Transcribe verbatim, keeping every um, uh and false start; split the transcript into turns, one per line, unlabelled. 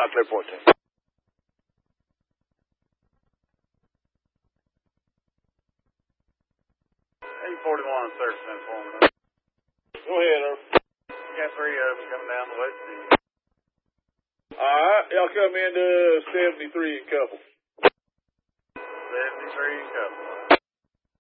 five, clear fourteen.
eight forty-one, third cent for me.
Go ahead, Earl.
You got three of them coming down the west end.
All right, y'all come into seventy-three and couple.
seventy-three and couple.